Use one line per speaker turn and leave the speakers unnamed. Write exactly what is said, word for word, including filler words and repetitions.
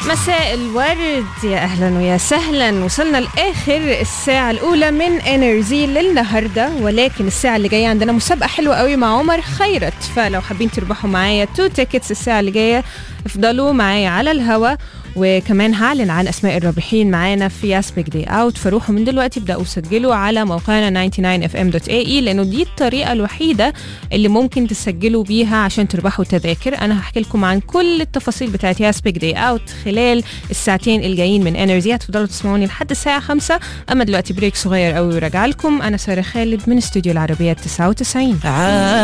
مساء الورد، يا أهلا ويا سهلا. وصلنا لآخر الساعة الأولى من انرجي للنهاردة، ولكن الساعة اللي جاية عندنا مسابقة حلوة قوي مع عمر خيرت، فلو حابين تربحوا معايا تو تيكتس الساعة اللي جاية افضلوا معايا على الهوا. وكمان هعلن عن أسماء الرابحين معانا في ياسبيك دي أوت، فروحوا من دلوقتي ابدأوا سجلوا على موقعنا تسعة وتسعين اف ام دوت اي اي، لأنه دي الطريقة الوحيدة اللي ممكن تسجلوا بيها عشان تربحوا تذاكر. أنا هحكي لكم عن كل التفاصيل بتاعت ياسبيك دي أوت خلال الساعتين الجايين من انرجي. هتفضلوا تسمعوني لحد الساعة خمسة، أما دلوقتي بريك صغير قوي وراجع لكم. أنا سارة خالد من استوديو العربية تسعة وتسعين.